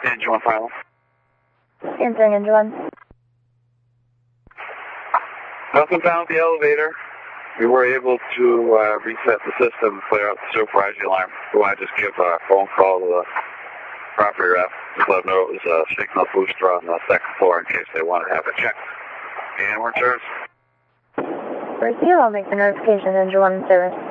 Engine 1 final. Answering Engine 1. Nothing found at the elevator. We were able to reset the system, clear out the supervisory alarm. We want to just give a phone call to the property rep, just let them know it was a signal booster on the second floor in case they want to have it checked. And we're in service. Received, I'll make the notification, Engine 1 in service.